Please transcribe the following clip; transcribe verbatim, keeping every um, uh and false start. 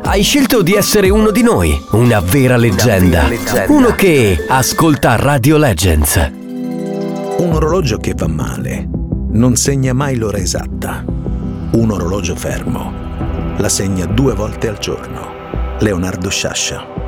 Hai scelto di essere uno di noi, una vera leggenda, Una vera leggenda. uno che ascolta Radio Legends. Un orologio che va male non segna mai l'ora esatta. Un orologio fermo la segna due volte al giorno. Leonardo Sciascia.